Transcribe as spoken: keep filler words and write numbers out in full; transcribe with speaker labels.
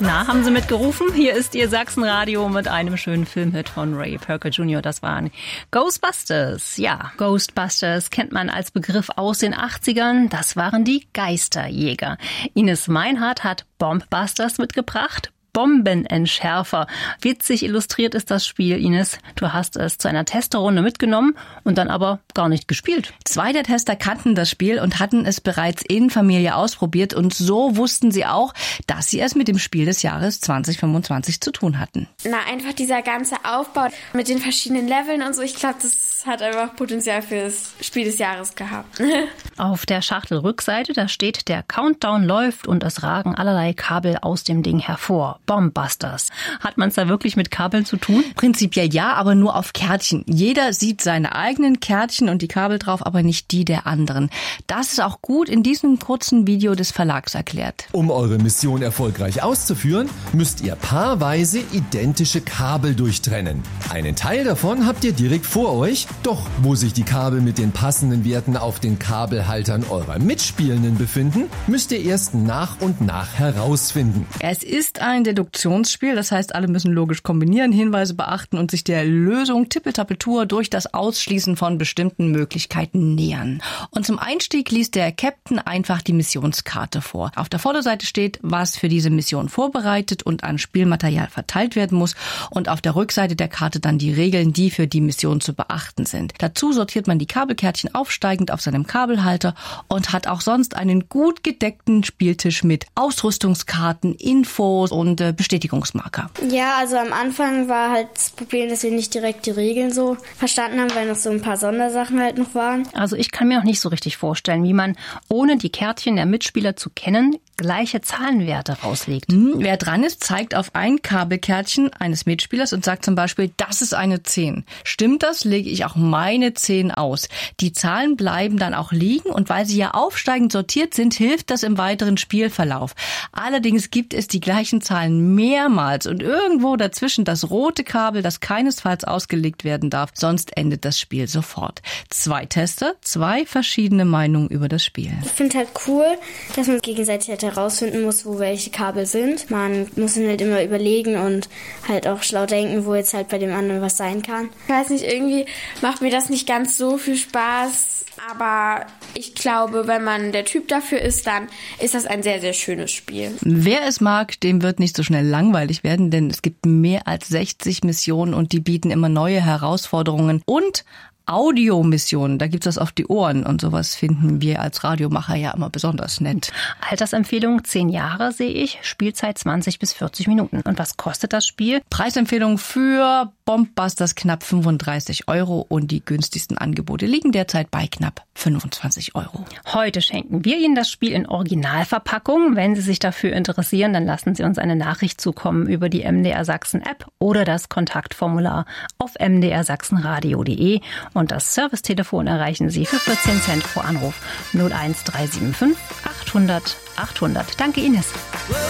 Speaker 1: Na, haben Sie mitgerufen? Hier ist Ihr Sachsenradio mit einem schönen Filmhit von Ray Parker Junior Das waren Ghostbusters. Ja, Ghostbusters kennt man als Begriff aus den achtzigern. Das waren die Geisterjäger. Ines Meinhardt hat Bombbusters mitgebracht. Bombenentschärfer. Witzig illustriert ist das Spiel, Ines. Du hast es zu einer Testerrunde mitgenommen und dann aber gar nicht gespielt.
Speaker 2: Zwei der Tester kannten das Spiel und hatten es bereits in Familie ausprobiert und so wussten sie auch, dass sie es mit dem Spiel des Jahres zwanzig fünfundzwanzig zu tun hatten.
Speaker 3: Na, einfach dieser ganze Aufbau mit den verschiedenen Leveln und so, ich glaube, das hat einfach Potenzial für das Spiel des Jahres gehabt.
Speaker 1: Auf der Schachtelrückseite, da steht, der Countdown läuft und es ragen allerlei Kabel aus dem Ding hervor. Bombbusters. Hat man es da wirklich mit Kabeln zu tun?
Speaker 2: Prinzipiell ja, aber nur auf Kärtchen. Jeder sieht seine eigenen Kärtchen und die Kabel drauf, aber nicht die der anderen. Das ist auch gut in diesem kurzen Video des Verlags erklärt.
Speaker 4: Um eure Mission erfolgreich auszuführen, müsst ihr paarweise identische Kabel durchtrennen. Einen Teil davon habt ihr direkt vor euch, doch wo sich die Kabel mit den passenden Werten auf den Kabelhaltern eurer Mitspielenden befinden, müsst ihr erst nach und nach herausfinden.
Speaker 2: Es ist ein Deduktionsspiel, das heißt, alle müssen logisch kombinieren, Hinweise beachten und sich der Lösung Tippeltappeltour durch das Ausschließen von bestimmten Möglichkeiten nähern. Und zum Einstieg liest der Captain einfach die Missionskarte vor. Auf der Vorderseite steht, was für diese Mission vorbereitet und an Spielmaterial verteilt werden muss und auf der Rückseite der Karte dann die Regeln, die für die Mission zu beachten sind. Dazu sortiert man die Kabelkärtchen aufsteigend auf seinem Kabelhalter und hat auch sonst einen gut gedeckten Spieltisch mit Ausrüstungskarten, Infos und Bestätigungsmarker.
Speaker 3: Ja, also am Anfang war halt das Problem, dass wir nicht direkt die Regeln so verstanden haben, weil noch so ein paar Sondersachen halt noch waren.
Speaker 1: Also ich kann mir noch nicht so richtig vorstellen, wie man, ohne die Kärtchen der Mitspieler zu kennen, gleiche Zahlenwerte rauslegt.
Speaker 2: Hm, wer dran ist, zeigt auf ein Kabelkärtchen eines Mitspielers und sagt zum Beispiel, das ist eine zehn. Stimmt das, lege ich auch meine zehn aus. Die Zahlen bleiben dann auch liegen und weil sie ja aufsteigend sortiert sind, hilft das im weiteren Spielverlauf. Allerdings gibt es die gleichen Zahlen mehrmals und irgendwo dazwischen das rote Kabel, das keinesfalls ausgelegt werden darf, sonst endet das Spiel sofort. Zwei Tester, zwei verschiedene Meinungen über das Spiel.
Speaker 3: Ich finde halt cool, dass man gegenseitig halt herausfinden muss, wo welche Kabel sind. Man muss dann halt immer überlegen und halt auch schlau denken, wo jetzt halt bei dem anderen was sein kann. Ich weiß nicht, irgendwie macht mir das nicht ganz so viel Spaß, aber ich glaube, wenn man der Typ dafür ist, dann ist das ein sehr, sehr schönes Spiel.
Speaker 2: Wer es mag, dem wird nicht so schnell langweilig werden, denn es gibt mehr als sechzig Missionen und die bieten immer neue Herausforderungen und Audiomissionen, da gibt's das auf die Ohren und sowas finden wir als Radiomacher ja immer besonders nett.
Speaker 1: Altersempfehlung zehn Jahre sehe ich, Spielzeit zwanzig bis vierzig Minuten. Und was kostet das Spiel?
Speaker 2: Preisempfehlung für Bombbusters knapp fünfunddreißig Euro und die günstigsten Angebote liegen derzeit bei knapp fünfundzwanzig Euro.
Speaker 1: Heute schenken wir Ihnen das Spiel in Originalverpackung. Wenn Sie sich dafür interessieren, dann lassen Sie uns eine Nachricht zukommen über die M D R Sachsen App oder das Kontaktformular auf m d r sachsenradio punkt de. Und das Servicetelefon erreichen Sie für vierzehn Cent pro Anruf null eins drei sieben fünf achthundert achthundert. Danke, Ines.